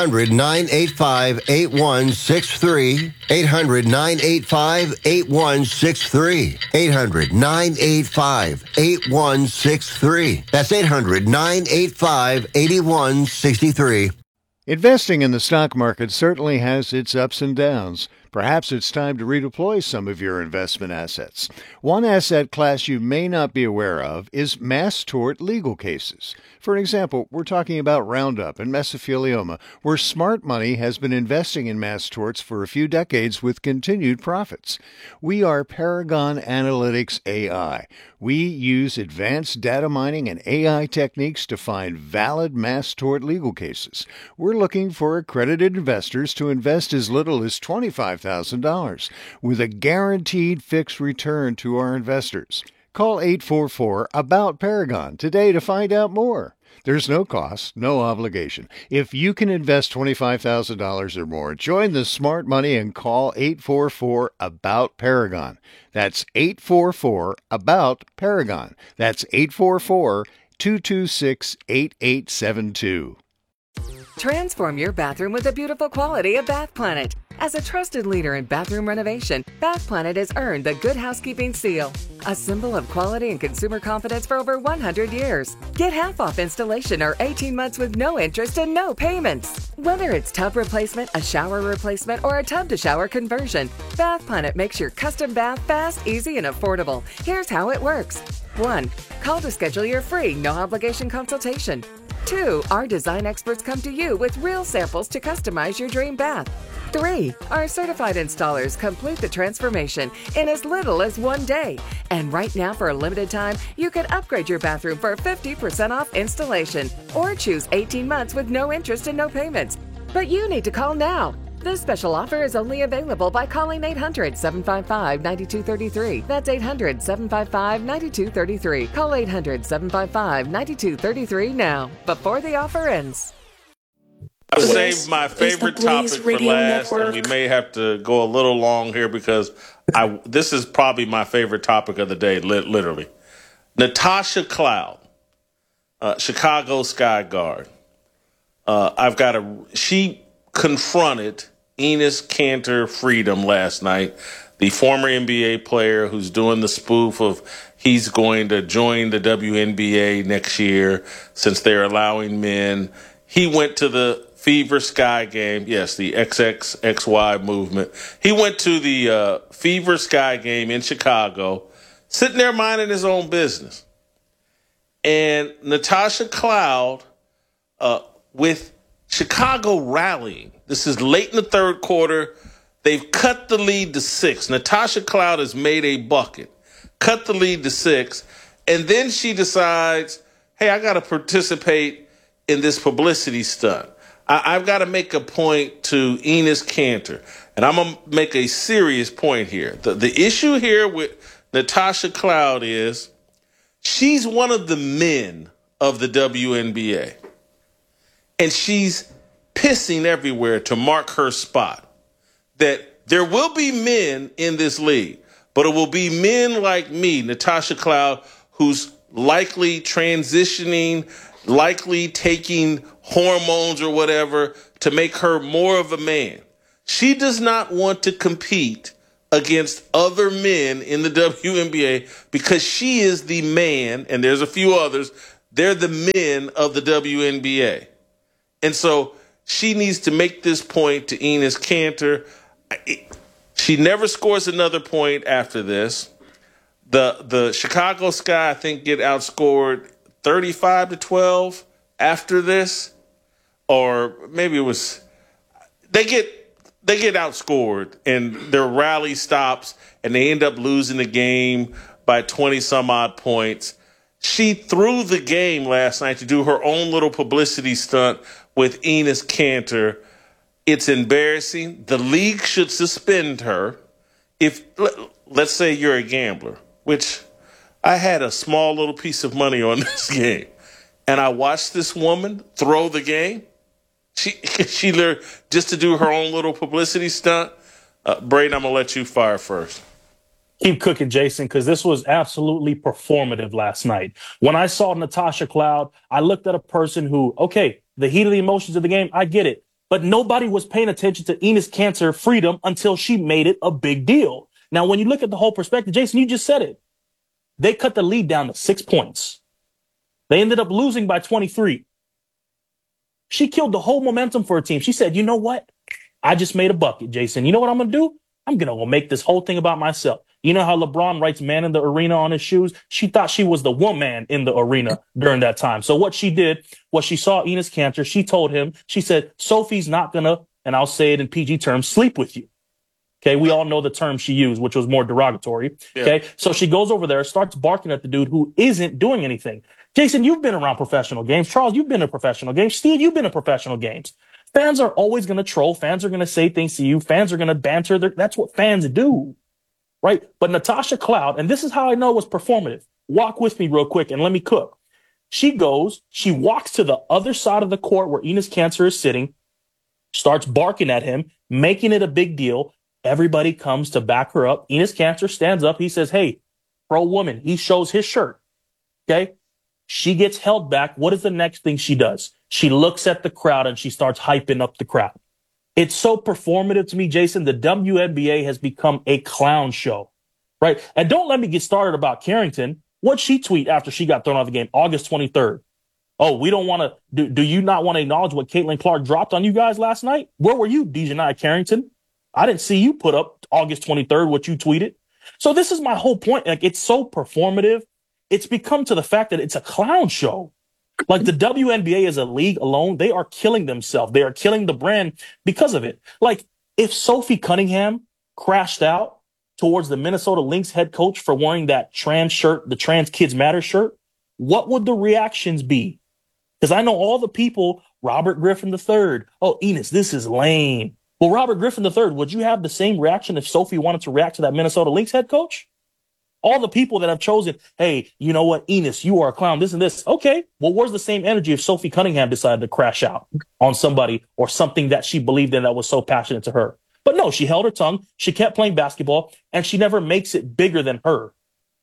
800-985-8163. 800-985-8163. 800-985-8163. That's 800-985-8163. Investing in the stock market certainly has its ups and downs. Perhaps it's time to redeploy some of your investment assets. One asset class you may not be aware of is mass tort legal cases. For example, we're talking about Roundup and mesothelioma, where smart money has been investing in mass torts for a few decades with continued profits. We are Paragon Analytics AI. We use advanced data mining and AI techniques to find valid mass tort legal cases. We're looking for accredited investors to invest as little as $25,000 with a guaranteed fixed return to our investors. Call 844-ABOUT-PARAGON today to find out more. There's no cost, no obligation. If you can invest $25,000 or more, join the smart money and call 844-ABOUT-PARAGON. That's 844-ABOUT-PARAGON. That's 844-226-8872. Transform your bathroom with the beautiful quality of Bath Planet. As a trusted leader in bathroom renovation, Bath Planet has earned the Good Housekeeping seal, a symbol of quality and consumer confidence for over 100 years. Get half off installation or 18 months with no interest and no payments. Whether it's tub replacement, a shower replacement, or a tub-to-shower conversion, Bath Planet makes your custom bath fast, easy, and affordable. Here's how it works. 1. Call to schedule your free, no-obligation consultation. 2. Our design experts come to you with real samples to customize your dream bath. 3. Our certified installers complete the transformation in as little as 1 day. And right now, for a limited time, you can upgrade your bathroom for 50% off installation or choose 18 months with no interest and no payments. But you need to call now. This special offer is only available by calling 800-755-9233. That's 800-755-9233. Call 800-755-9233 now, before the offer ends. I've saved my favorite topic for last, and we may have to go a little long here because this is probably my favorite topic of the day, literally. Natasha Cloud, Chicago Sky Guard. She confronted Enes Kanter Freedom last night, the former NBA player who's doing the spoof of he's going to join the WNBA next year since they're allowing men. He went to the Fever Sky game. Yes, the XXXY movement. He went to the Fever Sky game in Chicago, sitting there minding his own business. And Natasha Cloud, with Chicago rallying. This is late in the third quarter. They've cut the lead to 6. Natasha Cloud has made a bucket, cut the lead to 6, and then she decides, hey, I got to participate in this publicity stunt. I've got to make a point to Enes Kanter, and I'm going to make a serious point here. The issue here with Natasha Cloud is she's one of the men of the WNBA, and she's pissing everywhere to mark her spot. That there will be men in this league, but it will be men like me, Natasha Cloud, who's likely transitioning, likely taking hormones or whatever to make her more of a man. She does not want to compete against other men in the WNBA because she is the man, and there's a few others, they're the men of the WNBA. And so she needs to make this point to Enes Kanter. She never scores another point after this. The Chicago Sky, I think, get outscored 35-12 after this, or maybe it was they get outscored and their rally stops and they end up losing the game by 20 some odd points. She threw the game last night to do her own little publicity stunt with Enes Kanter. It's embarrassing. The league should suspend her. If let's say you're a gambler, which I had a small little piece of money on this game, and I watched this woman throw the game. She learned just to do her own little publicity stunt. Braden, I'm going to let you fire first. Keep cooking, Jason, because this was absolutely performative last night. When I saw Natasha Cloud, I looked at a person who, okay, the heat of the emotions of the game, I get it. But nobody was paying attention to Enes Kanter freedom until she made it a big deal. Now, when you look at the whole perspective, Jason, you just said it. They cut the lead down to 6 points. They ended up losing by 23. She killed the whole momentum for her team. She said, you know what? I just made a bucket, Jason. You know what I'm going to do? I'm going to go make this whole thing about myself. You know how LeBron writes man in the arena on his shoes? She thought she was the woman in the arena during that time. So what she did was she saw Enes Kanter. She told him, she said, Sophie's not going to, and I'll say it in PG terms, sleep with you. Okay, we all know the term she used, which was more derogatory. Yeah. Okay, so she goes over there, starts barking at the dude who isn't doing anything. Jason, you've been around professional games. Charles, you've been in professional games. Steve, you've been in professional games. Fans are always going to troll. Fans are going to say things to you. Fans are going to banter. That's what fans do, right? But Natasha Cloud, and this is how I know it was performative. Walk with me real quick and let me cook. She walks to the other side of the court where Enes Kanter is sitting, starts barking at him, making it a big deal. Everybody comes to back her up. Enes Kanter stands up. He says, hey, pro woman. He shows his shirt. Okay. She gets held back. What is the next thing she does? She looks at the crowd and she starts hyping up the crowd. It's so performative to me, Jason. The WNBA has become a clown show, right? And don't let me get started about Carrington. What'd she tweet after she got thrown out of the game? August 23rd. Oh, we don't want to. Do you not want to acknowledge what Caitlin Clark dropped on you guys last night? Where were you, Dejanai Carrington? I didn't see you put up August 23rd what you tweeted. So this is my whole point. Like, it's so performative. It's become to the fact that it's a clown show. Like, the WNBA as a league alone, they are killing themselves. They are killing the brand because of it. Like, if Sophie Cunningham crashed out towards the Minnesota Lynx head coach for wearing that trans shirt, the Trans Kids Matter shirt, what would the reactions be? Because I know all the people, Robert Griffin III. Oh, Enes, this is lame. Well, Robert Griffin III, would you have the same reaction if Sophie wanted to react to that Minnesota Lynx head coach? All the people that have chosen, hey, you know what, Enes, you are a clown, this and this. Okay, well, where's the same energy if Sophie Cunningham decided to crash out on somebody or something that she believed in that was so passionate to her? But no, she held her tongue, she kept playing basketball, and she never makes it bigger than her.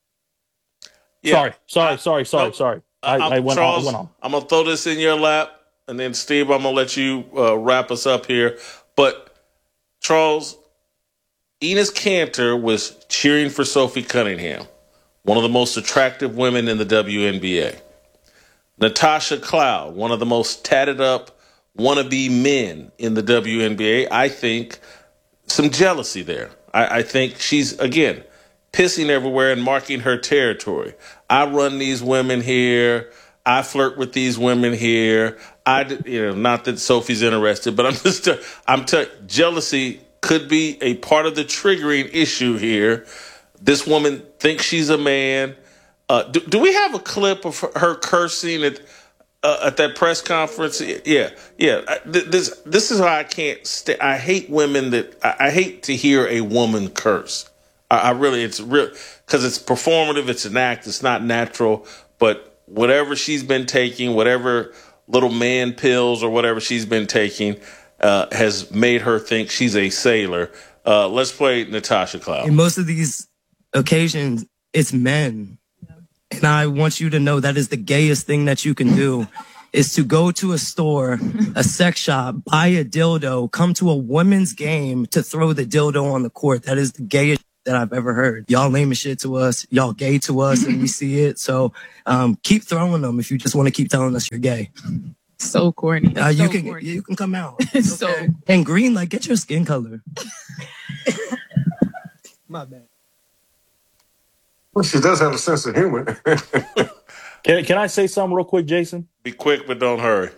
Yeah. Sorry. I went on. I'm going to throw this in your lap, and then, Steve, I'm going to let you wrap us up here. But, Charles, Enes Kanter was cheering for Sophie Cunningham, one of the most attractive women in the WNBA. Natasha Cloud, one of the most tatted up wannabe men in the WNBA. I think some jealousy there. I think she's, again, pissing everywhere and marking her territory. I run these women here. I flirt with these women here. Not that Sophie's interested, but jealousy could be a part of the triggering issue here. This woman thinks she's a man. Do we have a clip of her cursing at that press conference. Yeah. This is how I can't stay. I hate women I hate to hear a woman curse. I really, it's real, because it's performative. It's an act. It's not natural. But whatever she's been taking, whatever little man pills or whatever she's been taking, has made her think she's a sailor. Let's play Natasha Cloud. In most of these occasions, it's men. And I want you to know that is the gayest thing that you can do, is to go to a store, a sex shop, buy a dildo, come to a women's game to throw the dildo on the court. That is the gayest that I've ever heard. Y'all lame as shit to us. Y'all gay to us, and we see it. So keep throwing them if you just want to keep telling us you're gay. So corny. You can come out. So and green, like, get your skin color. My bad. Well, she does have a sense of humor. Can I say something real quick, Jason? Be quick, but don't hurry.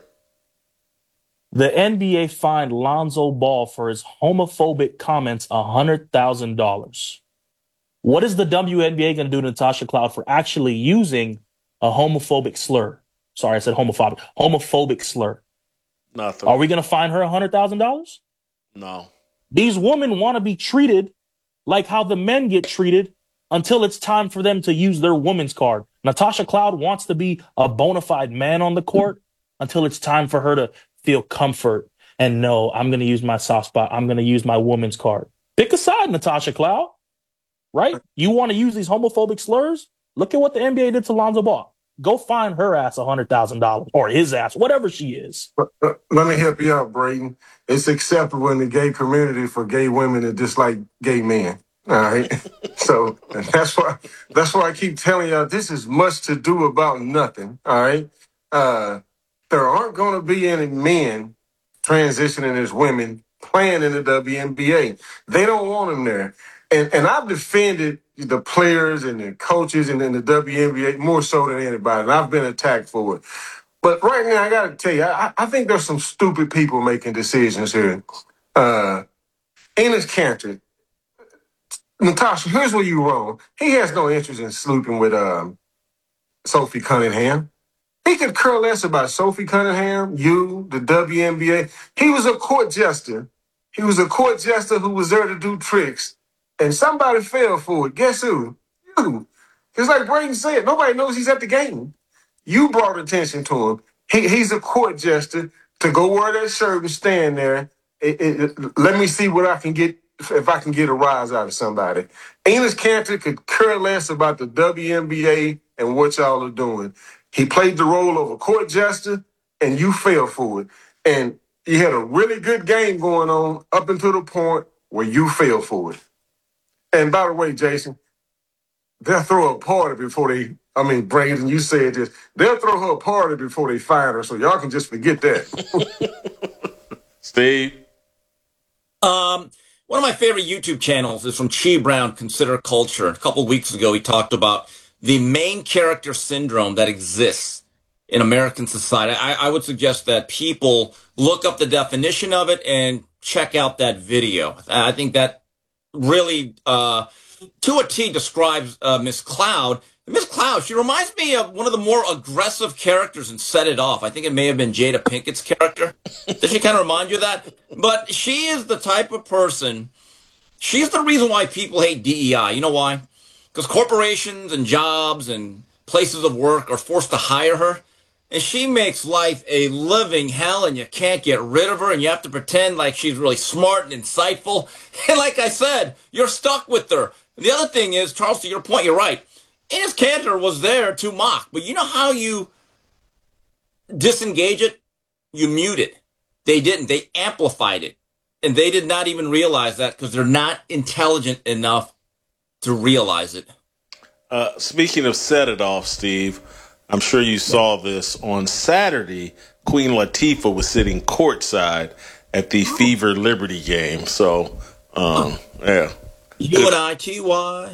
The NBA fined Lonzo Ball for his homophobic comments $100,000. What is the WNBA going to do to Natasha Cloud for actually using a homophobic slur? Sorry, I said homophobic. Homophobic slur. Nothing. Are we going to fine her $100,000? No. These women want to be treated like how the men get treated until it's time for them to use their woman's card. Natasha Cloud wants to be a bona fide man on the court until it's time for her to feel comfort and know, I'm going to use my soft spot. I'm going to use my woman's card. Pick a side, Natasha Cloud. Right? You want to use these homophobic slurs? Look at what the NBA did to Lonzo Ball. Go find her ass $100,000 or his ass, whatever she is. Let me help you out, Brayden. It's acceptable in the gay community for gay women to dislike gay men. All right. So that's why I keep telling y'all this is much to do about nothing. All right. There aren't going to be any men transitioning as women playing in the WNBA. They don't want them there. And I've defended the players and the coaches and in the WNBA more so than anybody. And I've been attacked for it. But right now, I got to tell you, I think there's some stupid people making decisions here. Enes Kanter. Natasha, here's where you're wrong. He has no interest in sleeping with Sophie Cunningham. He could care less about Sophie Cunningham, you, the WNBA. He was a court jester. He was a court jester who was there to do tricks. And somebody fell for it. Guess who? You. It's like Brayden said, nobody knows he's at the game. You brought attention to him. He's a court jester to go wear that shirt and stand there. Let me see what I can get, if I can get a rise out of somebody. Enes Kanter could care less about the WNBA and what y'all are doing. He played the role of a court jester, and you fell for it. And you had a really good game going on up until the point where you fell for it. And by the way, Jason, they'll throw a party before Brayden, you said this. They'll throw her a party before they fire her, so y'all can just forget that. Steve? One of my favorite YouTube channels is from Chi Brown, Consider Culture. A couple of weeks ago, he talked about the main character syndrome that exists in American society. I would suggest that people look up the definition of it and check out that video. I think that really, to a T, describes Miss Cloud. Miss Cloud, she reminds me of one of the more aggressive characters in Set It Off. I think it may have been Jada Pinkett's character. Does she kind of remind you of that? But she is the type of person, she's the reason why people hate DEI. You know why? Because corporations and jobs and places of work are forced to hire her. And she makes life a living hell, and you can't get rid of her, and you have to pretend like she's really smart and insightful. And like I said, you're stuck with her. And the other thing is, Charles, to your point, you're right. Enes Kanter was there to mock. But you know how you disengage it? You mute it. They didn't. They amplified it. And they did not even realize that because they're not intelligent enough to realize it. Speaking of Set It Off, Steve, I'm sure you saw this on Saturday. Queen Latifah was sitting courtside at the Fever Liberty game. So, yeah. UNITY.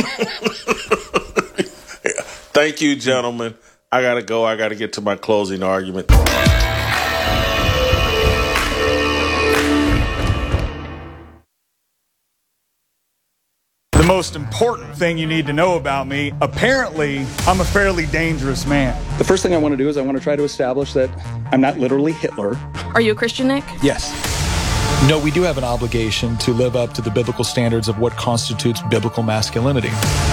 Thank you, gentlemen. I got to go. I got to get to my closing argument. The most important thing you need to know about me. Apparently, I'm a fairly dangerous man. The first thing I want to do is I want to try to establish that I'm not literally Hitler. Are you a Christian, Nick? Yes. No, we do have an obligation to live up to the biblical standards of what constitutes biblical masculinity.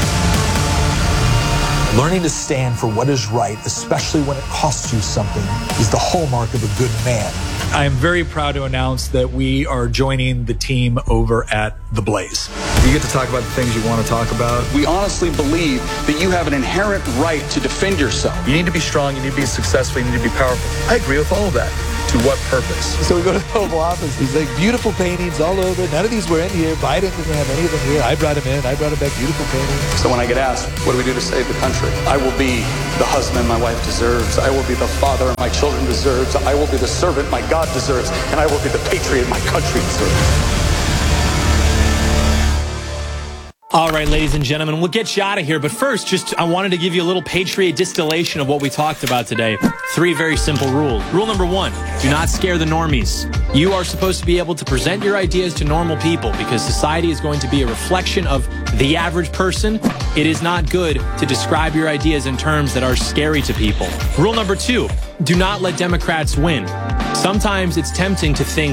Learning to stand for what is right, especially when it costs you something, is the hallmark of a good man. I am very proud to announce that we are joining the team over at The Blaze. You get to talk about the things you want to talk about. We honestly believe that you have an inherent right to defend yourself. You need to be strong, you need to be successful, you need to be powerful. I agree with all of that. To what purpose? So we go to the Oval Office. These like beautiful paintings all over. None of these were in here. Biden didn't have any of them here. I brought them in. I brought them back. Beautiful paintings. So when I get asked, what do we do to save the country? I will be the husband my wife deserves. I will be the father my children deserves. I will be the servant my God deserves. And I will be the patriot my country deserves. All right, ladies and gentlemen, we'll get you out of here. But first, I wanted to give you a little Patriot distillation of what we talked about today. 3 very simple rules. Rule number 1, do not scare the normies. You are supposed to be able to present your ideas to normal people because society is going to be a reflection of the average person. It is not good to describe your ideas in terms that are scary to people. Rule number 2, do not let Democrats win. Sometimes it's tempting to think